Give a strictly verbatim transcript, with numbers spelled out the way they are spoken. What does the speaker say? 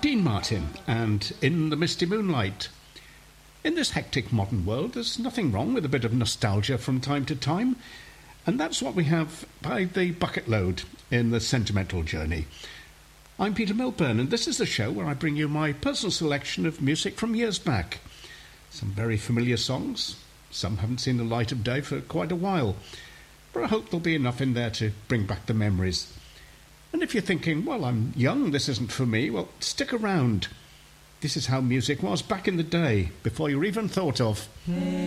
Dean Martin and In the Misty Moonlight. In this hectic modern world, there's nothing wrong with a bit of nostalgia from time to time, and that's what we have by the bucket load in the Sentimental Journey. I'm Peter Milburn, and this is the show where I bring you my personal selection of music from years back. Some very familiar songs, some haven't seen the light of day for quite a while, but I hope there'll be enough in there to bring back the memories. And if you're thinking, well, I'm young, this isn't for me, well, stick around. This is how music was back in the day, before you were even thought of.